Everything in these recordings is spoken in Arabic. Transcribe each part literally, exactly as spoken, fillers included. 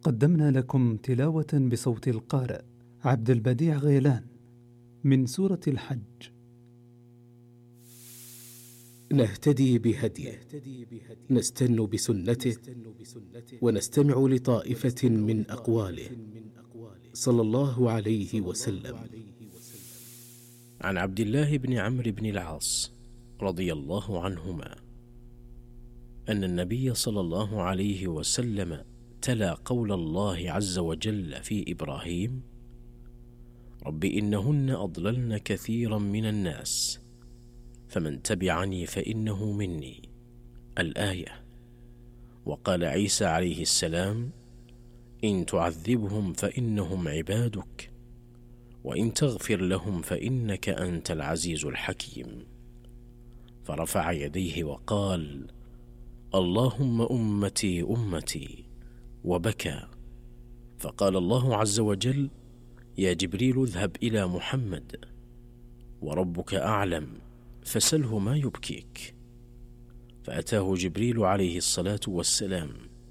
قدمنا لكم تلاوة بصوت القارئ عبد البديع غيلان من سورة الحج. نهتدي بهديه، نستن بسنته، ونستمع لطائفة من أقواله صلى الله عليه وسلم. عن عبد الله بن عمرو بن العاص رضي الله عنهما أن النبي صلى الله عليه وسلم تلا قول الله عز وجل في إبراهيم: رب إنهن أضللن كثيرا من الناس فمن تبعني فإنه مني، الآية. وقال عيسى عليه السلام: إن تعذبهم فإنهم عبادك وإن تغفر لهم فإنك أنت العزيز الحكيم. فرفع يديه وقال: اللهم أمتي أمتي، وبكى. فقال الله عز وجل: يا جبريل اذهب إلى محمد وربك أعلم فسله ما يبكيك. فأتاه جبريل عليه الصلاة والسلام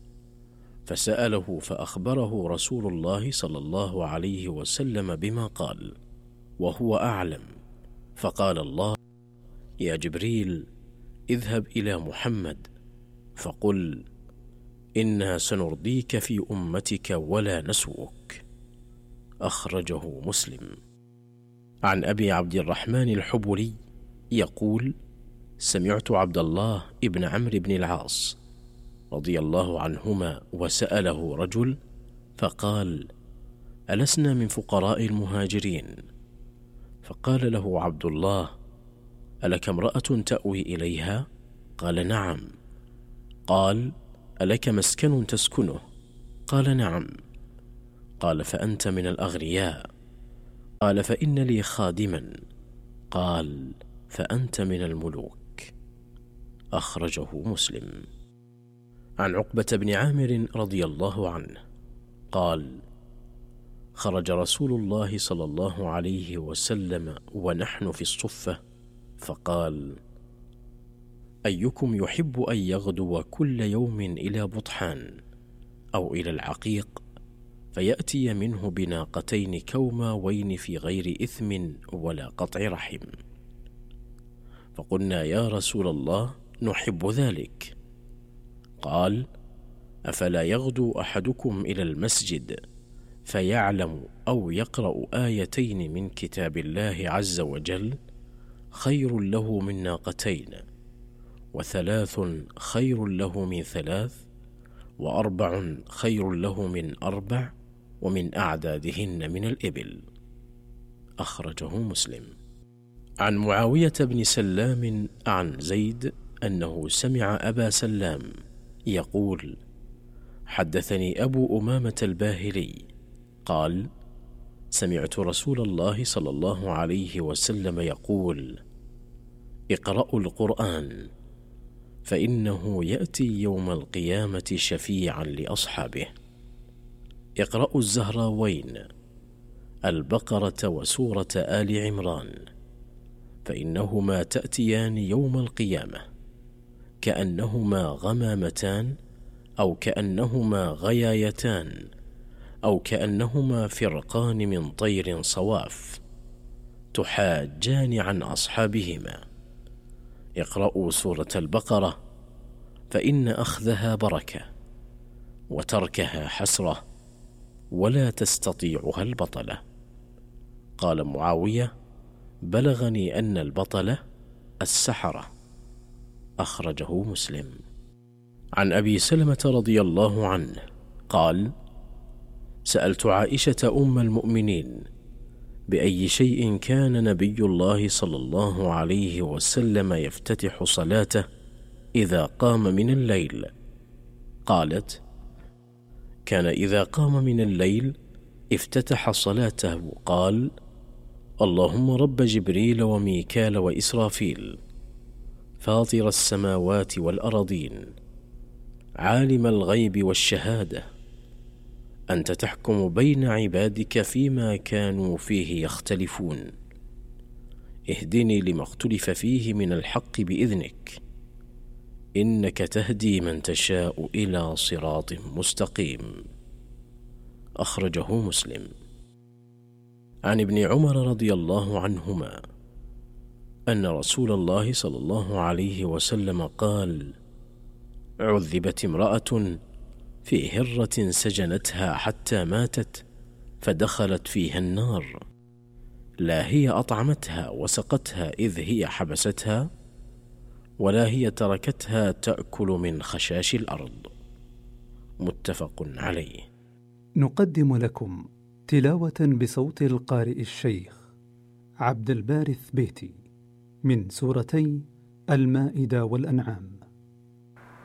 فسأله، فأخبره رسول الله صلى الله عليه وسلم بما قال وهو أعلم. فقال الله: يا جبريل اذهب إلى محمد فقل: إنا سنرضيك في أمتك ولا نسوك. أخرجه مسلم. عن أبي عبد الرحمن الحبلي يقول: سمعت عبد الله ابن عمرو بن العاص رضي الله عنهما وسأله رجل فقال: ألسنا من فقراء المهاجرين؟ فقال له عبد الله: ألك امرأة تأوي إليها؟ قال: نعم. قال: ألك مسكن تسكنه؟ قال: نعم. قال: فأنت من الأغنياء؟ قال: فإن لي خادما. قال: فأنت من الملوك. أخرجه مسلم. عن عقبة بن عامر رضي الله عنه قال: خرج رسول الله صلى الله عليه وسلم ونحن في الصفة فقال: أيكم يحب أن يغدو كل يوم إلى بطحان أو إلى العقيق فيأتي منه بناقتين كوماوين في غير إثم ولا قطع رحم؟ فقلنا: يا رسول الله نحب ذلك. قال: أفلا يغدو أحدكم إلى المسجد فيعلم أو يقرأ آيتين من كتاب الله عز وجل خير له من ناقتين، وثلاث خير له من ثلاث، وأربع خير له من أربع، ومن أعدادهن من الإبل. أخرجه مسلم. عن معاوية بن سلام عن زيد أنه سمع أبا سلام يقول: حدثني أبو أمامة الباهلي قال: سمعت رسول الله صلى الله عليه وسلم يقول: اقرأوا القرآن فإنه يأتي يوم القيامة شفيعا لأصحابه. اقرأوا الزهراوين، البقرة وسورة آل عمران، فإنهما تأتيان يوم القيامة كأنهما غمامتان أو كأنهما غيايتان أو كأنهما فرقان من طير صواف تحاجان عن أصحابهما. اقرأوا سورة البقرة فإن أخذها بركة وتركها حسرة ولا تستطيعها البطلة. قال معاوية: بلغني أن البطلة السحرة. أخرجه مسلم. عن أبي سلمة رضي الله عنه قال: سألت عائشة أم المؤمنين بأي شيء كان نبي الله صلى الله عليه وسلم يفتتح صلاته إذا قام من الليل؟ قالت: كان إذا قام من الليل افتتح صلاته قال: اللهم رب جبريل وميكال وإسرافيل، فاطر السماوات والأرضين، عالم الغيب والشهادة، أنت تحكم بين عبادك فيما كانوا فيه يختلفون، اهدني لما اختلف فيه من الحق بإذنك، إنك تهدي من تشاء إلى صراط مستقيم. أخرجه مسلم. عن ابن عمر رضي الله عنهما أن رسول الله صلى الله عليه وسلم قال: عذبت امرأة في هرة سجنتها حتى ماتت فدخلت فيها النار، لا هي أطعمتها وسقتها إذ هي حبستها، ولا هي تركتها تأكل من خشاش الأرض. متفق عليه. نقدم لكم تلاوة بصوت القارئ الشيخ عبد الباري الثبيتي من سورتي المائدة والأنعام.